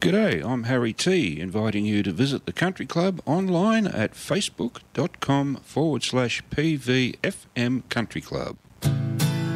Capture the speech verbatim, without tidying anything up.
G'day, I'm Harry T, inviting you to visit the Country Club online at facebook.com forward slash PVFM Country Club.